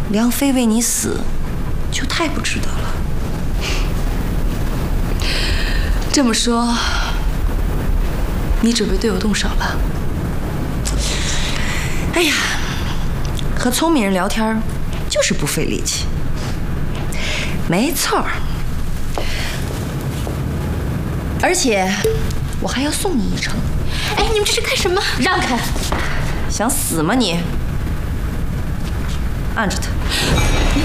梁妃为你死，就太不值得了。 这么说，你准备对我动手了？ 哎呀，和聪明人聊天就是不费力气。没错儿，而且我还要送你一程。 哎，你们这是干什么？让开！ 想死吗你？按着他。